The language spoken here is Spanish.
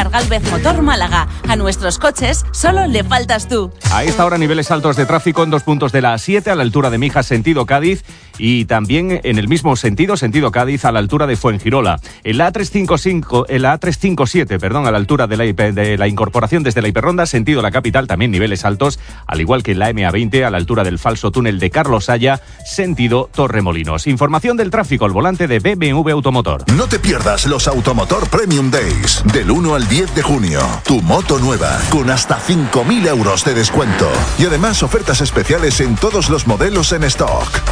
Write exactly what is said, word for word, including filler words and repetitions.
Oscar Gálvez Motor Málaga. A nuestros coches solo le faltas tú. A esta hora niveles altos de tráfico en dos puntos de la A siete a la altura de Mijas, sentido Cádiz, y también en el mismo sentido, sentido Cádiz, a la altura de Fuengirola. En la A trescientos cincuenta y cinco, en la A trescientos cincuenta y siete, perdón, a la altura de la, de la incorporación desde la Hiperronda, sentido la capital, también niveles altos, al igual que en la M A veinte, a la altura del falso túnel de Carlos Haya, sentido Torremolinos. Información del tráfico al volante de B M W Automotor. No te pierdas los Automotor Premium Days, del uno al diez de junio. Tu moto nueva, con hasta cinco mil euros de descuento. Y además ofertas especiales en todos los modelos en stock.